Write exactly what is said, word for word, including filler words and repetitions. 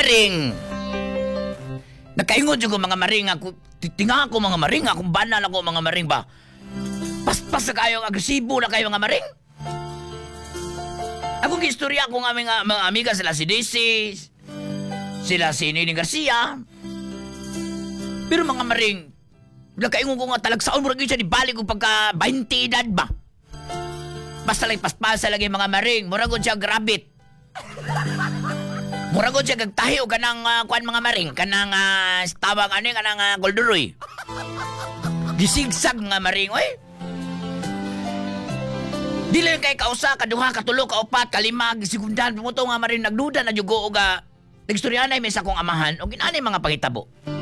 maring. Nakaingon jud ko mga maring ako, tinga ako mga maring, akong banal ako mga maring ba. Paspas na kayo, agresibo na kayo mga maring. Akong istorya ko ng aming uh, mga amiga sila si Daisy, sila si Nini Garcia. Pero mga maring, nakaingon ko nga talagsaon mo rin siya ni balik ko pagka twenty edad ba. Basta lang paspasa lagi mga maring, muragod siya grabit. Muragod siya gagtahi o kanang uh, kuan mga maring, kanang uh, tawag ano yung kanang uh, golduroy. Gisigsag nga maring, oy. Dili kay kausa, kaduha, katulo, kaupat, kalima, gisegundan, pumuto nga maring nagduda na jugo o ga nagstoryanay may sa kong amahan o ginanay mga pangitabo.